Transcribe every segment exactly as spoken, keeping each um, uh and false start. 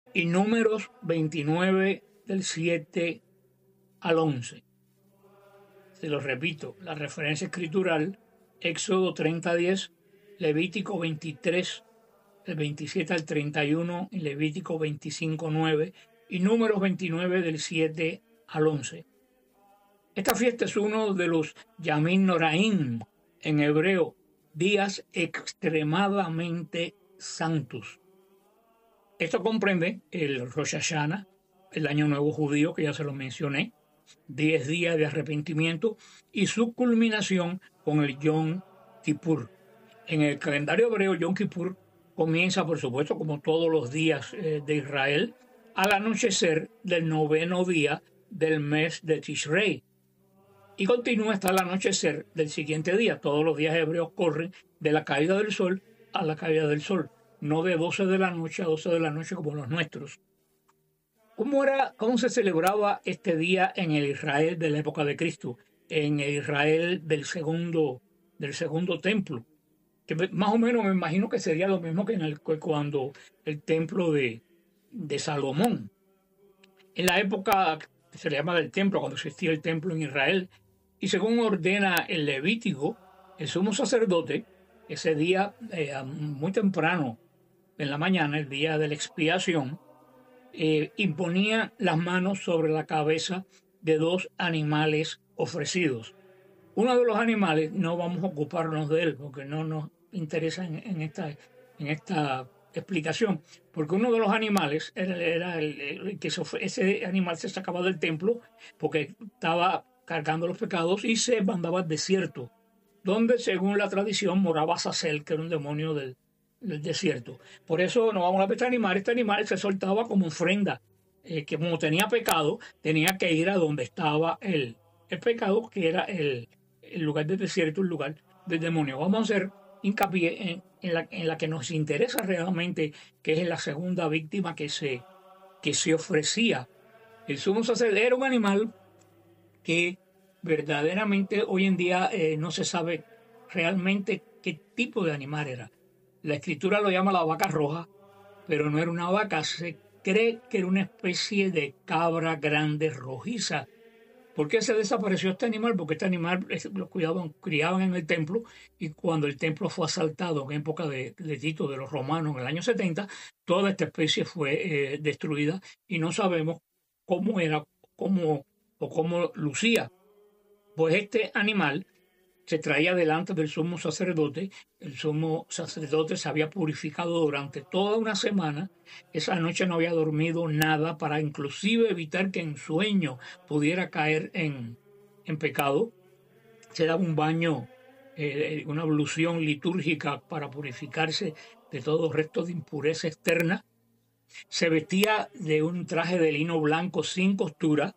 y Números veintinueve del siete al once. Se lo repito, la referencia escritural, Éxodo treinta diez, Levítico veintitrés, del veintisiete al treinta y uno, y Levítico veinticinco nueve, y Números veintinueve del siete al once. Esta fiesta es uno de los Yamim Noraim, en hebreo, días extremadamente santos. Esto comprende el Rosh Hashanah, el Año Nuevo Judío, que ya se lo mencioné, diez días de arrepentimiento, y su culminación con el Yom Kippur. En el calendario hebreo, Yom Kippur comienza, por supuesto, como todos los días eh, de Israel, al anochecer del noveno día del mes de Tishrei, y continúa hasta el anochecer del siguiente día. Todos los días hebreos corren de la caída del sol a la caída del sol, no de doce de la noche a doce de la noche como los nuestros. ¿Cómo, era, ¿Cómo se celebraba este día en el Israel de la época de Cristo? En el Israel del segundo, del segundo templo. Que más o menos me imagino que sería lo mismo que en el, cuando el templo de, de Salomón. En la época que se le llama del templo, cuando existía el templo en Israel, y según ordena el Levítico, el sumo sacerdote, ese día eh, muy temprano en la mañana, el día de la expiación, eh, imponía las manos sobre la cabeza de dos animales ofrecidos. Uno de los animales, no vamos a ocuparnos de él porque no nos interesa en, en, esta, en esta explicación, porque uno de los animales era, era el, el que se, ese animal se sacaba del templo porque estaba cargando los pecados y se mandaba al desierto, donde según la tradición moraba Azazel, que era un demonio del, del desierto. Por eso no vamos a ver este animal. Este animal se soltaba como ofrenda, eh, que como tenía pecado, tenía que ir a donde estaba el, el pecado, que era el, el lugar del desierto, el lugar del demonio. Vamos a hacer hincapié en, en, la, en la que nos interesa realmente, que es la segunda víctima que se, que se ofrecía. El sumo sacerdote era un animal que verdaderamente hoy en día eh, no se sabe realmente qué tipo de animal era. La escritura lo llama la vaca roja, pero no era una vaca. Se cree que era una especie de cabra grande rojiza. ¿Por qué se desapareció este animal? Porque este animal lo cuidaban, criaban en el templo, y cuando el templo fue asaltado en época de, de Tito, de los romanos, en el año setenta, toda esta especie fue eh, destruida y no sabemos cómo era, cómo o cómo lucía. Pues este animal se traía delante del sumo sacerdote. El sumo sacerdote se había purificado durante toda una semana. Esa noche no había dormido nada para inclusive evitar que en sueño pudiera caer en, en pecado. Se daba un baño, eh, una ablución litúrgica para purificarse de todo resto de impureza externa. Se vestía de un traje de lino blanco sin costura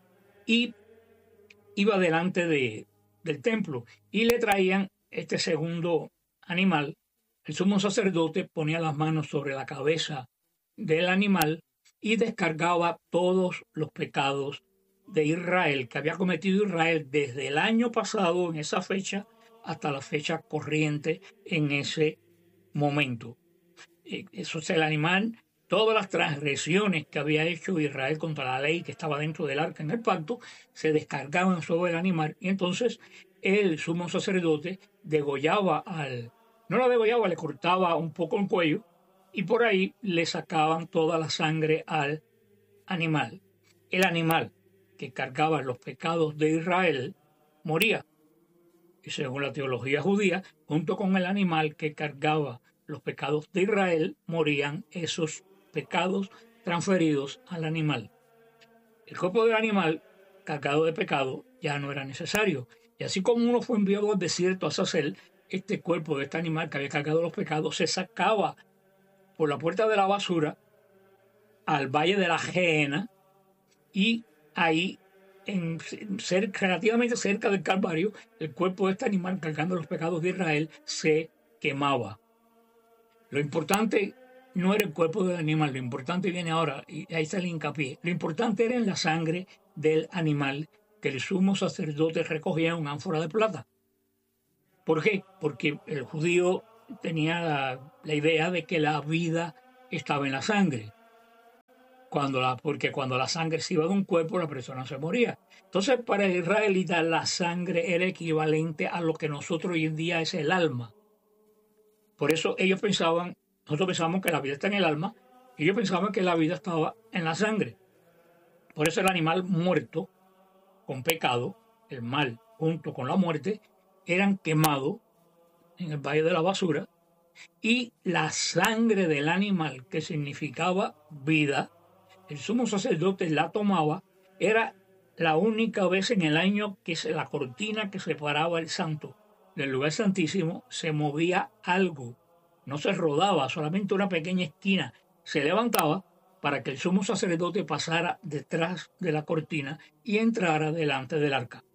y iba delante de, del templo, y le traían este segundo animal. El sumo sacerdote ponía las manos sobre la cabeza del animal y descargaba todos los pecados de Israel que había cometido Israel desde el año pasado en esa fecha hasta la fecha corriente en ese momento. Eso es el animal. Todas las transgresiones que había hecho Israel contra la ley que estaba dentro del arca en el pacto se descargaban sobre el animal, y entonces el sumo sacerdote degollaba al, no lo degollaba, le cortaba un poco el cuello y por ahí le sacaban toda la sangre al animal. El animal que cargaba los pecados de Israel moría. Y según la teología judía, junto con el animal que cargaba los pecados de Israel, morían esos pecados transferidos al animal. El cuerpo del animal cargado de pecado ya no era necesario. Y así como uno fue enviado al desierto a Azazel, este cuerpo de este animal que había cargado los pecados se sacaba por la puerta de la basura al valle de la Gehenna, y ahí, en, cerca, relativamente cerca del Calvario, el cuerpo de este animal cargando los pecados de Israel se quemaba. Lo importante no era el cuerpo del animal, lo importante viene ahora, y ahí está el hincapié. Lo importante era en la sangre del animal que el sumo sacerdote recogía en una ánfora de plata. ¿Por qué? Porque el judío tenía la, la idea de que la vida estaba en la sangre. cuando la, porque cuando la sangre se iba de un cuerpo, la persona se moría. Entonces, para el israelita, la sangre era equivalente a lo que nosotros hoy en día es el alma. Por eso ellos pensaban, nosotros pensamos que la vida está en el alma, y ellos pensaban que la vida estaba en la sangre. Por eso el animal muerto, con pecado, el mal junto con la muerte, eran quemados en el valle de la basura, y la sangre del animal, que significaba vida, el sumo sacerdote la tomaba. Era la única vez en el año que se, la cortina que separaba el santo del lugar santísimo, se movía algo. No se rodaba, solamente una pequeña esquina se levantaba para que el sumo sacerdote pasara detrás de la cortina y entrara delante del arca.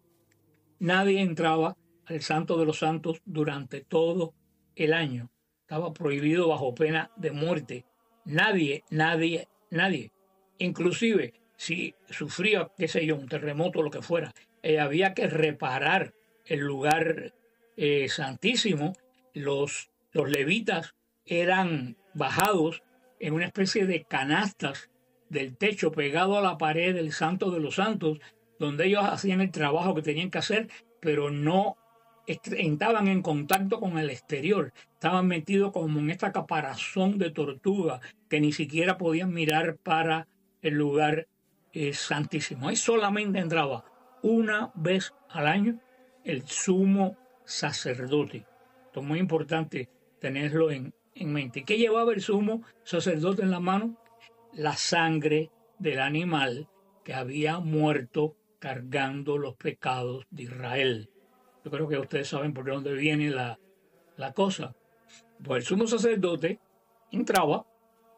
Nadie entraba al Santo de los Santos durante todo el año. Estaba prohibido bajo pena de muerte. Nadie, nadie, nadie. Inclusive, si sufría, qué sé yo, un terremoto o lo que fuera, eh, había que reparar el lugar eh, santísimo. Los, los levitas eran bajados en una especie de canastas del techo pegado a la pared del Santo de los Santos, donde ellos hacían el trabajo que tenían que hacer, pero no entraban en contacto con el exterior. Estaban metidos como en esta caparazón de tortuga que ni siquiera podían mirar para el lugar eh, santísimo. Ahí solamente entraba una vez al año el sumo sacerdote. Esto es muy importante tenerlo en, en mente. ¿Qué llevaba el sumo sacerdote en la mano? La sangre del animal que había muerto cargando los pecados de Israel. Yo creo que ustedes saben por dónde viene la, la cosa. Pues el sumo sacerdote entraba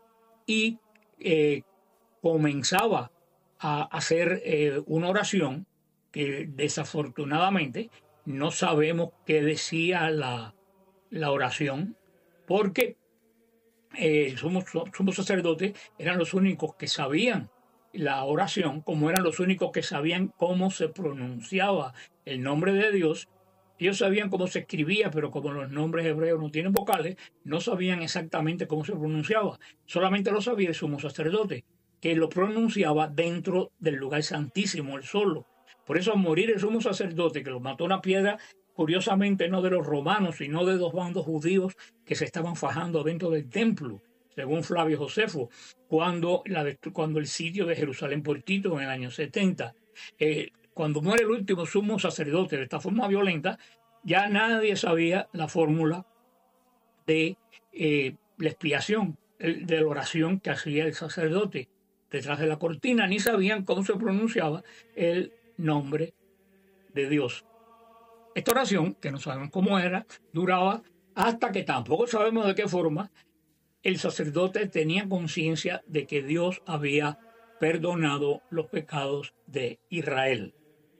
y eh, comenzaba a hacer eh, una oración que desafortunadamente no sabemos qué decía la, la oración, porque eh, el sumo, sumo sacerdote eran los únicos que sabían la oración, como eran los únicos que sabían cómo se pronunciaba el nombre de Dios. Ellos sabían cómo se escribía, pero como los nombres hebreos no tienen vocales, no sabían exactamente cómo se pronunciaba. Solamente lo sabía el sumo sacerdote, que lo pronunciaba dentro del lugar santísimo, él solo. Por eso, al morir el sumo sacerdote, que lo mató una piedra, curiosamente no de los romanos, sino de dos bandos judíos que se estaban fajando dentro del templo, según Flavio Josefo, cuando, la, cuando el sitio de Jerusalén por Tito en el año setenta. Eh, Cuando muere el último sumo sacerdote de esta forma violenta, ya nadie sabía la fórmula de eh, la expiación, de la oración que hacía el sacerdote detrás de la cortina, ni sabían cómo se pronunciaba el nombre de Dios. Esta oración, que no sabemos cómo era, duraba hasta que tampoco sabemos de qué forma el sacerdote tenía conciencia de que Dios había perdonado los pecados de Israel.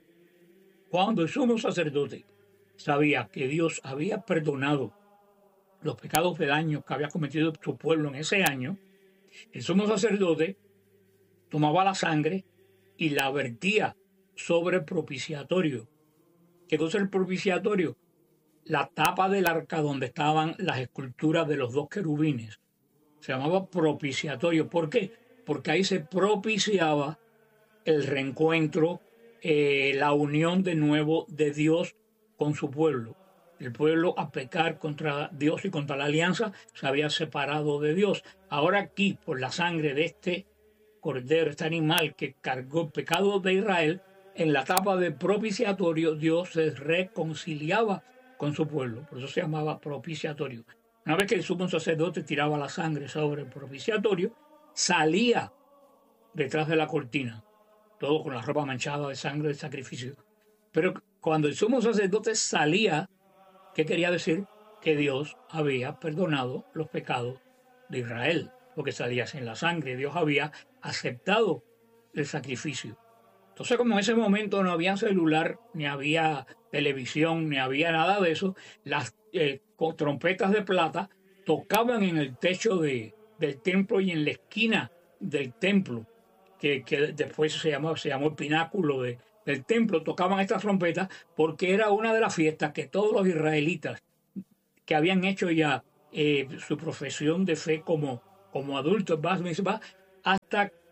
Cuando el sumo sacerdote sabía que Dios había perdonado los pecados del año que había cometido su pueblo en ese año, el sumo sacerdote tomaba la sangre y la vertía sobre el propiciatorio. ¿Qué cosa es el propiciatorio? La tapa del arca donde estaban las esculturas de los dos querubines. Se llamaba propiciatorio. ¿Por qué? Porque ahí se propiciaba el reencuentro, eh, la unión de nuevo de Dios con su pueblo. El pueblo, a pecar contra Dios y contra la alianza, se había separado de Dios. Ahora aquí, por la sangre de este cordero, este animal que cargó el pecado de Israel, en la tapa del propiciatorio Dios se reconciliaba con su pueblo. Por eso se llamaba propiciatorio. Una vez que el sumo sacerdote tiraba la sangre sobre el propiciatorio, salía detrás de la cortina, todo con la ropa manchada de sangre del sacrificio. Pero cuando el sumo sacerdote salía, ¿qué quería decir? Que Dios había perdonado los pecados de Israel, porque salía sin la sangre. Dios había aceptado el sacrificio. Entonces, como en ese momento no había celular, ni había televisión, ni había nada de eso, las eh, trompetas de plata tocaban en el techo de, del templo y en la esquina del templo, que, que después se llamó, se llamó el pináculo de, del templo. Tocaban estas trompetas porque era una de las fiestas que todos los israelitas que habían hecho ya eh, su profesión de fe como, como adultos, Bat Mitzvah, hasta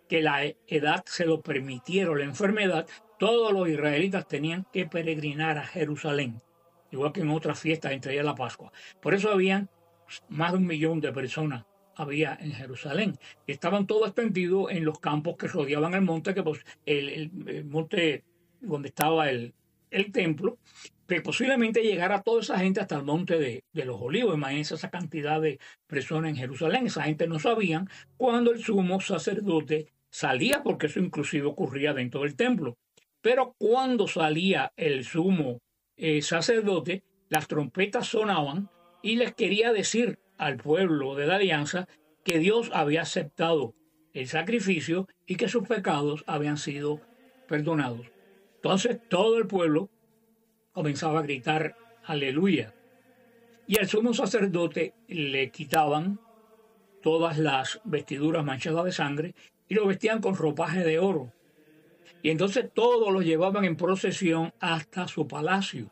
que la edad se lo permitiera, la enfermedad, todos los israelitas tenían que peregrinar a Jerusalén, igual que en otras fiestas, entre ellas la Pascua. Por eso habían más de un millón de personas había en Jerusalén. Estaban todos extendidos en los campos que rodeaban el monte, que pues, el, el, el monte donde estaba el, el templo, que posiblemente llegara toda esa gente hasta el monte de, de los Olivos. Imagínense esa cantidad de personas en Jerusalén. Esa gente no sabían cuando el sumo sacerdote salía, porque eso inclusive ocurría dentro del templo. Pero cuando salía el sumo eh, sacerdote, las trompetas sonaban y les quería decir al pueblo de la alianza que Dios había aceptado el sacrificio y que sus pecados habían sido perdonados. Entonces todo el pueblo comenzaba a gritar aleluya. Y al sumo sacerdote le quitaban todas las vestiduras manchadas de sangre y lo vestían con ropaje de oro. Y entonces todos lo llevaban en procesión hasta su palacio.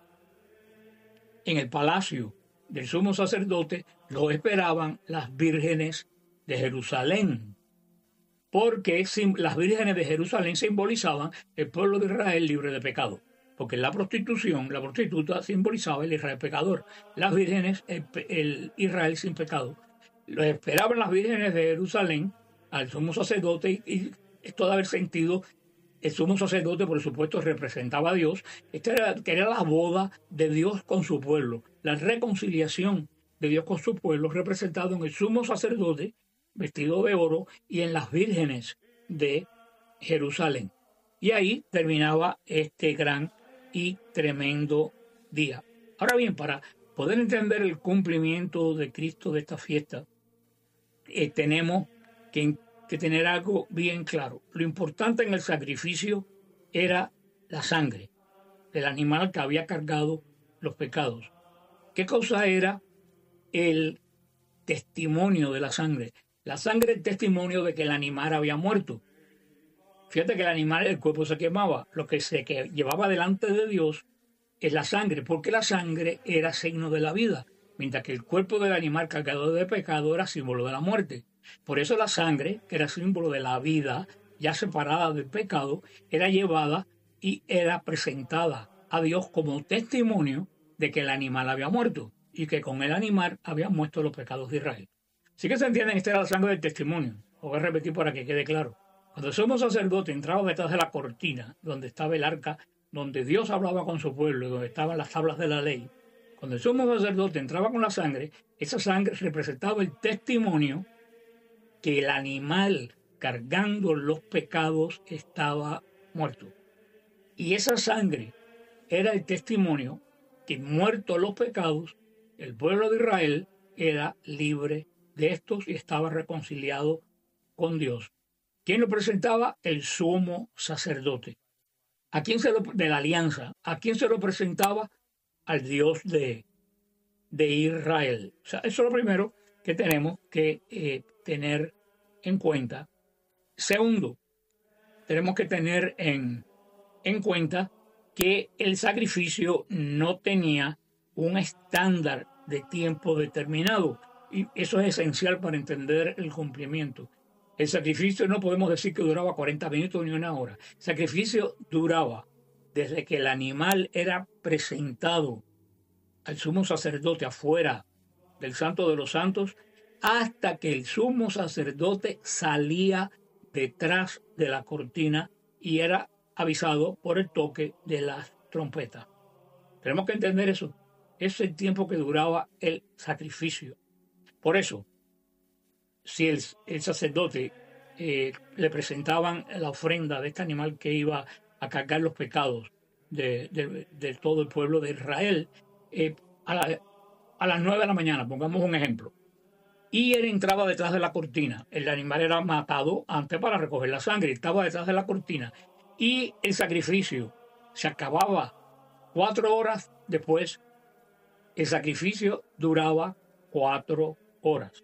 En el palacio del sumo sacerdote lo esperaban las vírgenes de Jerusalén, porque las vírgenes de Jerusalén simbolizaban el pueblo de Israel libre de pecado, porque la prostitución, la prostituta simbolizaba el Israel pecador, las vírgenes, el, el Israel sin pecado. Lo esperaban las vírgenes de Jerusalén al sumo sacerdote y, y esto de haber sentido. El sumo sacerdote, por supuesto, representaba a Dios. Esta era, que era la boda de Dios con su pueblo, la reconciliación de Dios con su pueblo, representado en el sumo sacerdote, vestido de oro, y en las vírgenes de Jerusalén. Y ahí terminaba este gran y tremendo día. Ahora bien, para poder entender el cumplimiento de Cristo de esta fiesta, eh, tenemos que que tener algo bien claro. Lo importante en el sacrificio era la sangre del animal que había cargado los pecados. ¿Qué cosa era el testimonio de la sangre? La sangre es testimonio de que el animal había muerto. Fíjate que el animal, el cuerpo se quemaba. Lo que se que llevaba delante de Dios es la sangre, porque la sangre era signo de la vida, mientras que el cuerpo del animal cargado de pecado era símbolo de la muerte. Por eso la sangre, que era símbolo de la vida, ya separada del pecado, era llevada y era presentada a Dios como testimonio de que el animal había muerto y que con el animal habían muerto los pecados de Israel. Sí que se entiende, esta era la sangre del testimonio. Lo voy a repetir para que quede claro. Cuando el sumo sacerdote entraba detrás de la cortina, donde estaba el arca, donde Dios hablaba con su pueblo y donde estaban las tablas de la ley, cuando el sumo sacerdote entraba con la sangre, esa sangre representaba el testimonio que el animal cargando los pecados estaba muerto. Y esa sangre era el testimonio que, muertos los pecados, el pueblo de Israel era libre de estos y estaba reconciliado con Dios. ¿Quién lo presentaba? El sumo sacerdote. ¿A quién se lo, de la alianza? ¿A quién se lo presentaba? Al Dios de, de Israel. O sea, eso es lo primero que tenemos que eh, tener en cuenta. Segundo, tenemos que tener en, en cuenta que el sacrificio no tenía un estándar de tiempo determinado, y eso es esencial para entender el cumplimiento. El sacrificio no podemos decir que duraba cuarenta minutos ni una hora. El sacrificio duraba desde que el animal era presentado al sumo sacerdote afuera del Santo de los Santos hasta que el sumo sacerdote salía detrás de la cortina y era avisado por el toque de las trompetas. Tenemos que entender eso. Ese es el tiempo que duraba el sacrificio. Por eso, si el, el sacerdote eh, le presentaban la ofrenda de este animal que iba a cargar los pecados de, de, de todo el pueblo de Israel, eh, a, la, a las nueve de la mañana, pongamos un ejemplo, y él entraba detrás de la cortina. El animal era matado antes para recoger la sangre, estaba detrás de la cortina, y el sacrificio se acababa cuatro horas después. El sacrificio duraba cuatro horas.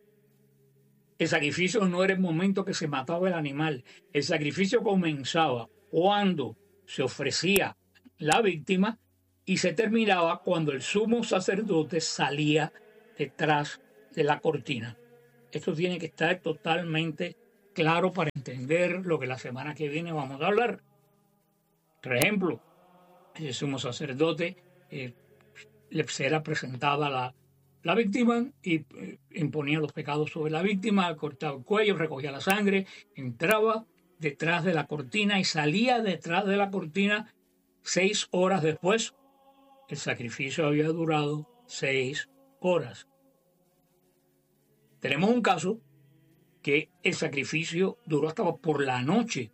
El sacrificio no era el momento que se mataba el animal. El sacrificio comenzaba cuando se ofrecía la víctima y se terminaba cuando el sumo sacerdote salía detrás de la cortina. Esto tiene que estar totalmente claro para entender lo que la semana que viene vamos a hablar. Por ejemplo, el sumo sacerdote eh, le será presentada la, la víctima y eh, imponía los pecados sobre la víctima, cortaba el cuello, recogía la sangre, entraba detrás de la cortina y salía detrás de la cortina seis horas después. El sacrificio había durado seis horas. Tenemos un caso que el sacrificio duró hasta por la noche.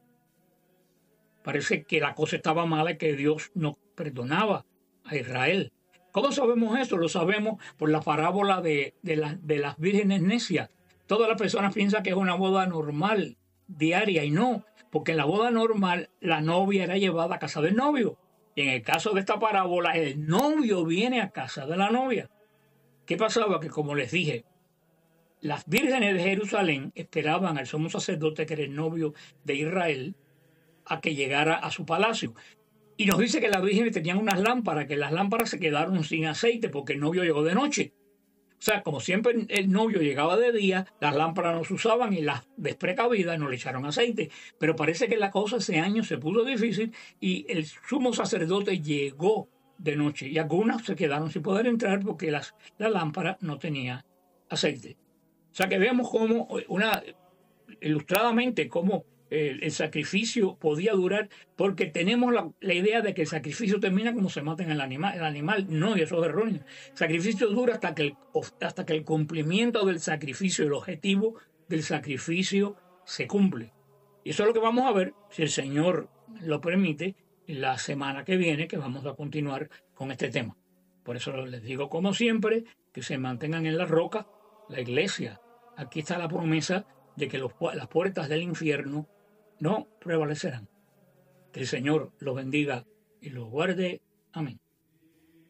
Parece que la cosa estaba mala y que Dios no perdonaba a Israel. ¿Cómo sabemos eso? Lo sabemos por la parábola de, de, la, de las vírgenes necias. Todas las personas piensan que es una boda normal, diaria, y no, porque en la boda normal la novia era llevada a casa del novio. Y en el caso de esta parábola, el novio viene a casa de la novia. ¿Qué pasaba? Que como les dije, las vírgenes de Jerusalén esperaban al sumo sacerdote, que era el novio de Israel, a que llegara a su palacio. Y nos dice que las vírgenes tenían unas lámparas, que las lámparas se quedaron sin aceite porque el novio llegó de noche. O sea, como siempre el novio llegaba de día, las lámparas no se usaban y las desprecavidas no le echaron aceite. Pero parece que la cosa ese año se puso difícil y el sumo sacerdote llegó de noche. Y algunas se quedaron sin poder entrar porque las, la lámpara no tenía aceite. O sea que vemos cómo, una, ilustradamente, cómo el, el sacrificio podía durar, porque tenemos la, la idea de que el sacrificio termina como se mata en el animal. El animal no, y eso es erróneo. El sacrificio dura hasta que el, hasta que el cumplimiento del sacrificio, el objetivo del sacrificio se cumple. Y eso es lo que vamos a ver, si el Señor lo permite, la semana que viene, que vamos a continuar con este tema. Por eso les digo, como siempre, que se mantengan en la roca, la iglesia. Aquí está la promesa de que los, las puertas del infierno no prevalecerán. Que el Señor los bendiga y los guarde. Amén.